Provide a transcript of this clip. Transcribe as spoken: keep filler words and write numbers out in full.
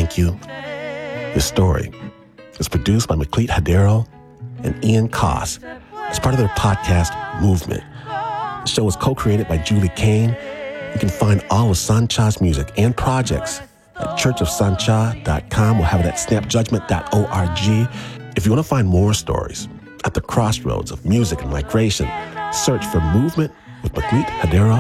thank you. This story is produced by McLeet Hadero and Ian Koss as part of their podcast, Movement. The show was co-created by Julie Kane. You can find all of Sancha's music and projects at church of sancha dot com. We'll have it at snap judgment dot org. If you want to find more stories at the crossroads of music and migration, search for Movement with McLeet Hadero